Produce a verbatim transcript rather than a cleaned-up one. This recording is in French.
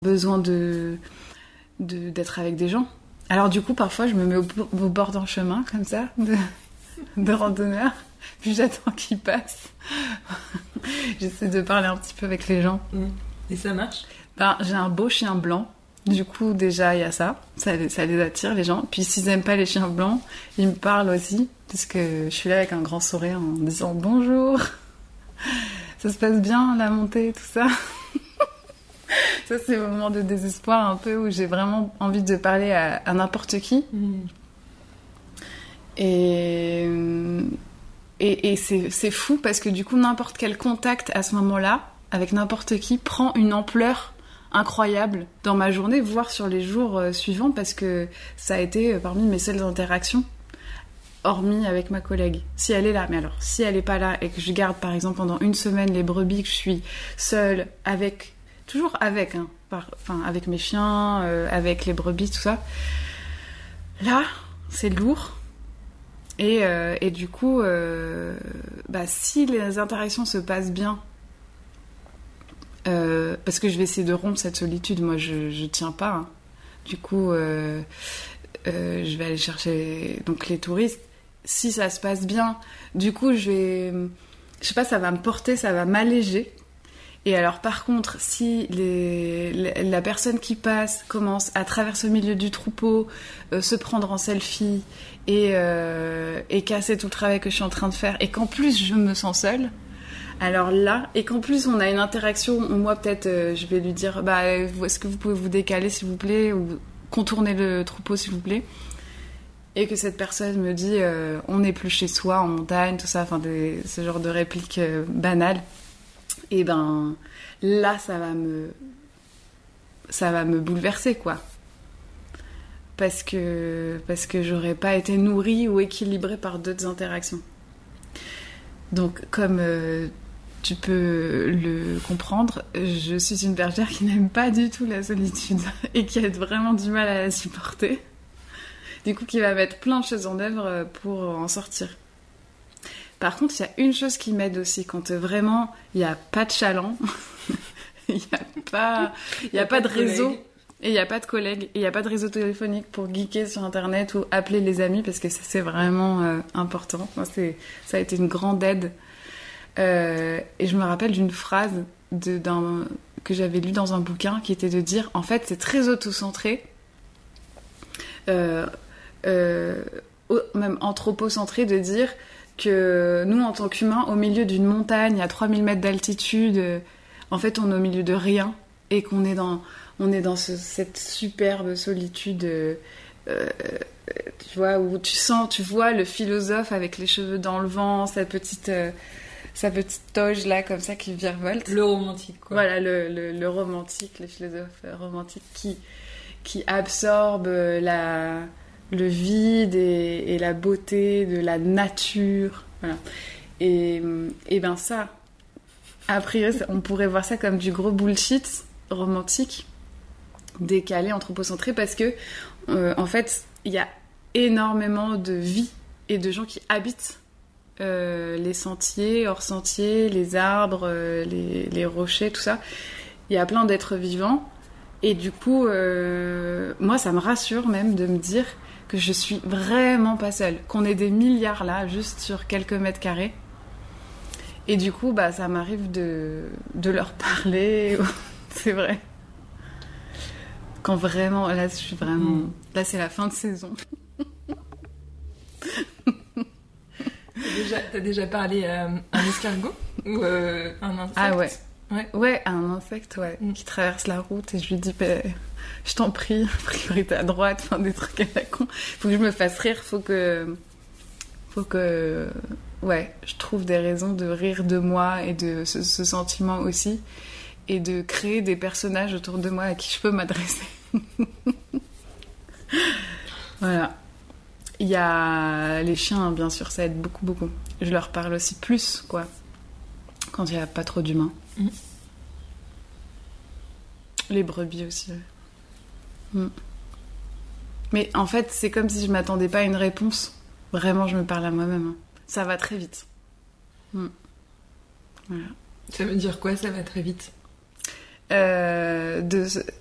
besoin de, de, d'être avec des gens. Alors du coup, parfois, je me mets au, au bord d'un chemin, comme ça, de, de randonneur, puis j'attends qu'ils passent. J'essaie de parler un petit peu avec les gens. Et ça marche ? Ben, j'ai un beau chien blanc. Du coup, déjà, il y a ça. ça. Ça les attire, les gens. Puis s'ils n'aiment pas les chiens blancs, ils me parlent aussi, parce que je suis là avec un grand sourire en disant « Bonjour !» Ça se passe bien, la montée, tout ça. Ça, c'est le moment de désespoir un peu où j'ai vraiment envie de parler à, à n'importe qui. Mmh. Et, et, et c'est, c'est fou parce que du coup, n'importe quel contact à ce moment-là, avec n'importe qui, prend une ampleur incroyable dans ma journée, voire sur les jours euh, suivants, parce que ça a été euh, parmi mes seules interactions, hormis avec ma collègue. Si elle est là, mais alors, si elle n'est pas là et que je garde, par exemple, pendant une semaine les brebis, que je suis seule avec... Toujours avec, hein, par, enfin, avec mes chiens, euh, avec les brebis, tout ça. Là, c'est lourd. Et, euh, et du coup, euh, bah, si les interactions se passent bien, euh, parce que je vais essayer de rompre cette solitude, moi je, je tiens pas. Hein. Du coup, euh, euh, je vais aller chercher donc, les touristes. Si ça se passe bien, du coup, je vais. Je sais pas, ça va me porter, ça va m'alléger. Et alors par contre, si les, les, la personne qui passe commence à traverser le milieu du troupeau, euh, se prendre en selfie et, euh, et casser tout le travail que je suis en train de faire, et qu'en plus je me sens seule, alors là, et qu'en plus on a une interaction où moi peut-être euh, je vais lui dire bah, est-ce que vous pouvez vous décaler s'il vous plaît, ou contourner le troupeau s'il vous plaît, et que cette personne me dit euh, on n'est plus chez soi en montagne, tout ça, enfin des, ce genre de répliques euh, banales. Et ben là ça va me ça va me bouleverser quoi, parce que parce que j'aurais pas été nourrie ou équilibrée par d'autres interactions. Donc comme euh, tu peux le comprendre, je suis une bergère qui n'aime pas du tout la solitude et qui a vraiment du mal à la supporter, du coup qui va mettre plein de choses en œuvre pour en sortir. Par contre, il y a une chose qui m'aide aussi, quand vraiment il n'y a pas de chaland, il n'y a pas, il y a pas de réseau, et il n'y a pas de collègues, et il n'y a pas de réseau téléphonique pour geeker sur Internet ou appeler les amis, parce que ça, c'est vraiment euh, important. Moi, c'est, ça a été une grande aide. Euh, et je me rappelle d'une phrase de, d'un, que j'avais lue dans un bouquin, qui était de dire, en fait, c'est très auto-centré, euh, euh, même anthropocentré, de dire... que nous, en tant qu'humains, au milieu d'une montagne à trois mille mètres d'altitude, euh, en fait, on est au milieu de rien, et qu'on est dans, on est dans ce, cette superbe solitude, euh, euh, tu vois, où tu sens, tu vois le philosophe avec les cheveux dans le vent, sa petite, euh, sa petite toge là, comme ça, qui virevolte. Le romantique, quoi. Voilà, le, le, le romantique, le philosophe romantique qui, qui absorbe la... le vide et, et la beauté de la nature, voilà. Et, et ben ça, a priori, on pourrait voir ça comme du gros bullshit romantique, décalé, anthropocentré, parce que euh, en fait, il y a énormément de vie et de gens qui habitent euh, les sentiers, hors sentiers, les arbres, euh, les, les rochers, tout ça. Il y a plein d'êtres vivants, et du coup, euh, moi, ça me rassure même de me dire que je suis vraiment pas seule, qu'on est des milliards là, juste sur quelques mètres carrés. Et du coup, bah, ça m'arrive de, de leur parler. C'est vrai. Quand vraiment, là, je suis vraiment... Mmh. Là, c'est la fin de saison. T'as déjà, t'as déjà parlé à un escargot ou euh, un insecte? Ah ouais. Ouais, ouais un insecte, ouais, mmh. qui traverse la route, et je lui dis... Bah, je t'en prie, priorité à droite, enfin des trucs à la con. Faut que je me fasse rire, faut que, faut que, ouais, je trouve des raisons de rire de moi et de ce, ce sentiment aussi, et de créer des personnages autour de moi à qui je peux m'adresser. Voilà. Il y a les chiens, bien sûr, ça aide beaucoup, beaucoup. Je leur parle aussi plus, quoi, quand il n'y a pas trop d'humains. Mmh. Les brebis aussi, ouais. Mm. Mais en fait, c'est comme si je m'attendais pas à une réponse. Vraiment, je me parle à moi-même. Hein. Ça va très vite. Mm. Voilà. Ça veut dire quoi, ça va très vite? euh, de,